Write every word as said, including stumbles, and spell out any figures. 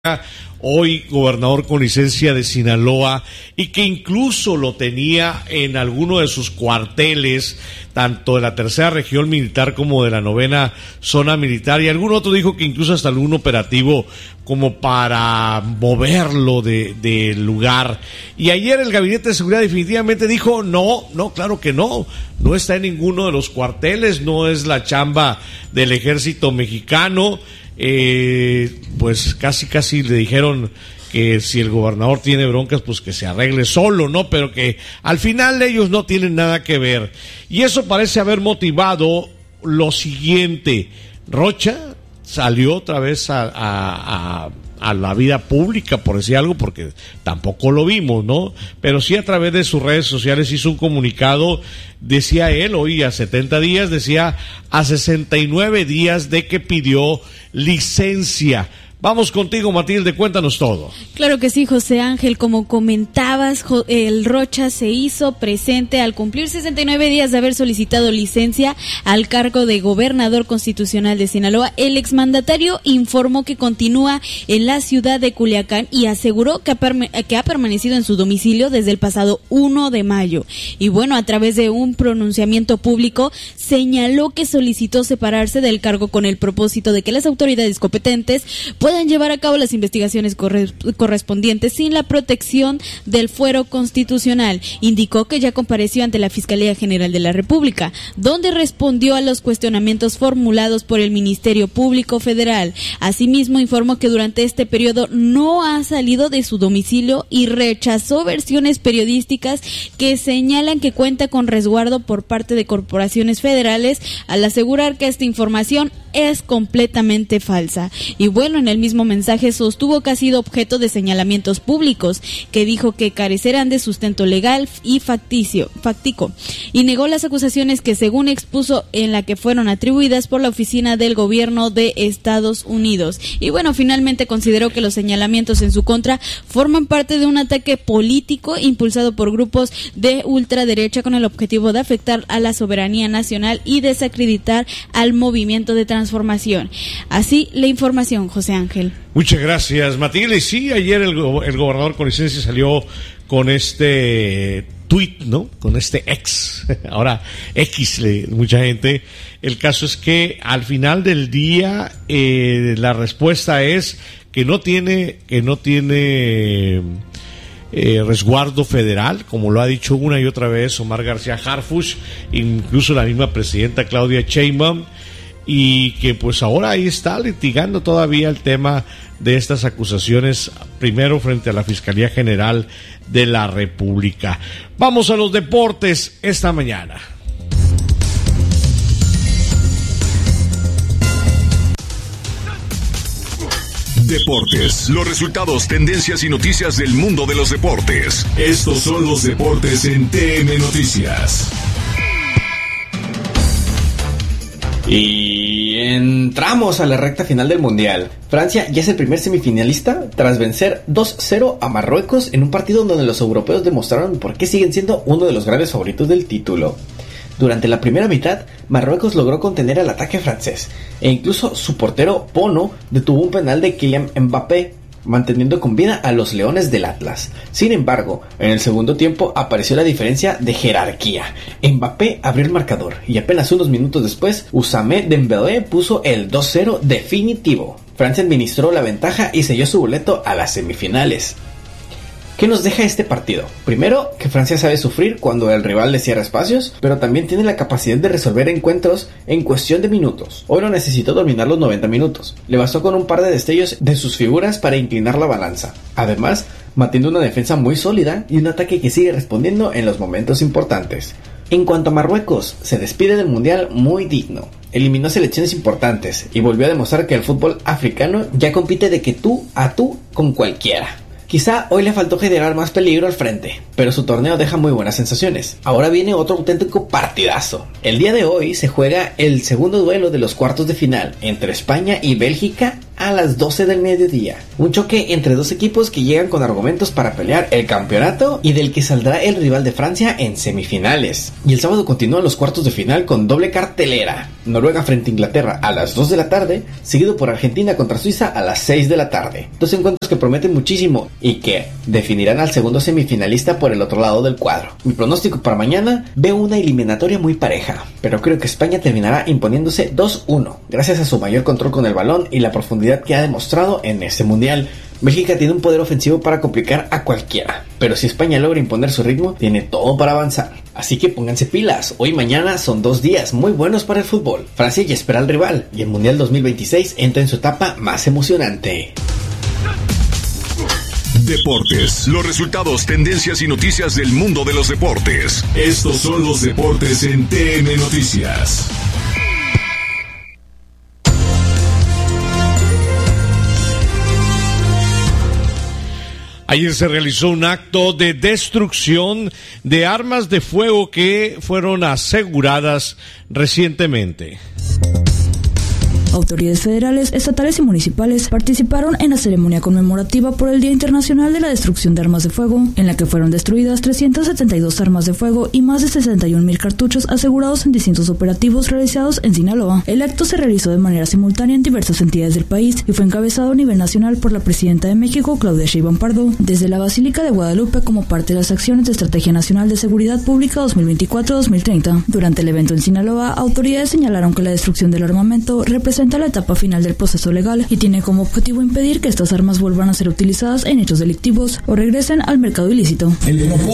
hoy gobernador con licencia de Sinaloa, y que incluso lo tenía en alguno de sus cuarteles, tanto de la tercera región militar como de la novena zona militar, y algún otro dijo que incluso hasta algún operativo como para moverlo de, de lugar. Y ayer el Gabinete de Seguridad definitivamente dijo, no, no, claro que no, no está en ninguno de los cuarteles, no es la chamba del ejército mexicano. Eh, pues casi casi le dijeron que si el gobernador tiene broncas, pues que se arregle solo, ¿no? Pero que al final ellos no tienen nada que ver. Y eso parece haber motivado lo siguiente. Rocha salió otra vez a, a, a, a la vida pública, por decir algo, porque tampoco lo vimos, ¿no? Pero sí a través de sus redes sociales hizo un comunicado. Decía él, hoy a setenta días, decía a sesenta y nueve días de que pidió licencia. Vamos contigo, Matilde, cuéntanos todo. Claro que sí, José Ángel, como comentabas, el Rocha se hizo presente al cumplir sesenta y nueve días de haber solicitado licencia al cargo de gobernador constitucional de Sinaloa. El exmandatario informó que continúa en la ciudad de Culiacán y aseguró que ha, perme- que ha permanecido en su domicilio desde el pasado primero de mayo. Y bueno, a través de un pronunciamiento público, señaló que solicitó separarse del cargo con el propósito de que las autoridades competentes puedan puedan llevar a cabo las investigaciones corre- correspondientes sin la protección del fuero constitucional. Indicó que ya compareció ante la Fiscalía General de la República, donde respondió a los cuestionamientos formulados por el Ministerio Público Federal. Asimismo, informó que durante este periodo no ha salido de su domicilio y rechazó versiones periodísticas que señalan que cuenta con resguardo por parte de corporaciones federales, al asegurar que esta información es completamente falsa. Y bueno, en el mismo mensaje sostuvo que ha sido objeto de señalamientos públicos, que dijo que carecerán de sustento legal y facticio, factico, y negó las acusaciones que según expuso en la que fueron atribuidas por la Oficina del Gobierno de Estados Unidos. Y bueno, finalmente consideró que los señalamientos en su contra forman parte de un ataque político impulsado por grupos de ultraderecha con el objetivo de afectar a la soberanía nacional y desacreditar al movimiento de transformación. Así la información, José Ángel. Muchas gracias, Matilde. Sí, ayer el, go- el gobernador con licencia salió con este tweet, ¿no? Con este ex, ahora X, le, mucha gente. El caso es que al final del día eh, la respuesta es que no tiene, que no tiene eh, resguardo federal, como lo ha dicho una y otra vez Omar García Harfuch, incluso la misma presidenta Claudia Sheinbaum, y que pues ahora ahí está litigando todavía el tema de estas acusaciones, primero frente a la Fiscalía General de la República. Vamos a los deportes esta mañana. Deportes, los resultados, tendencias y noticias del mundo de los deportes. Estos son los deportes en T M Noticias. Y entramos a la recta final del Mundial. Francia ya es el primer semifinalista tras vencer dos cero a Marruecos en un partido donde los europeos demostraron por qué siguen siendo uno de los grandes favoritos del título. Durante la primera mitad, Marruecos logró contener el ataque francés e incluso su portero Bono detuvo un penal de Kylian Mbappé, manteniendo con vida a los Leones del Atlas. Sin embargo, en el segundo tiempo apareció la diferencia de jerarquía. Mbappé abrió el marcador y apenas unos minutos después, Ousmane Dembélé puso el dos cero definitivo. Francia administró la ventaja y selló su boleto a las semifinales. ¿Qué nos deja este partido? Primero, que Francia sabe sufrir cuando el rival le cierra espacios, pero también tiene la capacidad de resolver encuentros en cuestión de minutos. Hoy no necesitó dominar los noventa minutos. Le bastó con un par de destellos de sus figuras para inclinar la balanza. Además, manteniendo una defensa muy sólida y un ataque que sigue respondiendo en los momentos importantes. En cuanto a Marruecos, se despide del Mundial muy digno. Eliminó selecciones importantes y volvió a demostrar que el fútbol africano ya compite de que tú a tú con cualquiera. Quizá hoy le faltó generar más peligro al frente, pero su torneo deja muy buenas sensaciones. Ahora viene otro auténtico partidazo. El día de hoy se juega el segundo duelo de los cuartos de final entre España y Bélgica a las doce del mediodía. Un choque entre dos equipos que llegan con argumentos para pelear el campeonato y del que saldrá el rival de Francia en semifinales. Y el sábado continúan los cuartos de final con doble cartelera. Noruega frente a Inglaterra a las dos de la tarde, seguido por Argentina contra Suiza a las seis de la tarde. Dos encuentros que prometen muchísimo y que definirán al segundo semifinalista por el otro lado del cuadro. Mi pronóstico para mañana: veo una eliminatoria muy pareja, pero creo que España terminará imponiéndose dos uno, gracias a su mayor control con el balón y la profundidad que ha demostrado en este mundial. Bélgica tiene un poder ofensivo para complicar a cualquiera, pero si España logra imponer su ritmo, tiene todo para avanzar. Así que pónganse pilas, hoy y mañana son dos días muy buenos para el fútbol. Francia ya espera al rival, y el Mundial dos mil veintiséis entra en su etapa más emocionante. Deportes, los resultados, tendencias y noticias del mundo de los deportes. Estos son los deportes en T M Noticias. Ayer se realizó un acto de destrucción de armas de fuego que fueron aseguradas recientemente. Autoridades federales, estatales y municipales participaron en la ceremonia conmemorativa por el Día Internacional de la Destrucción de Armas de Fuego, en la que fueron destruidas trescientas setenta y dos armas de fuego y más de sesenta y un mil cartuchos asegurados en distintos operativos realizados en Sinaloa. El acto se realizó de manera simultánea en diversas entidades del país y fue encabezado a nivel nacional por la presidenta de México, Claudia Sheinbaum Pardo, desde la Basílica de Guadalupe como parte de las acciones de Estrategia Nacional de Seguridad Pública dos mil veinticuatro a dos mil treinta. Durante el evento en Sinaloa, autoridades señalaron que la destrucción del armamento representa la etapa final del proceso legal y tiene como objetivo impedir que estas armas vuelvan a ser utilizadas en hechos delictivos o regresen al mercado ilícito.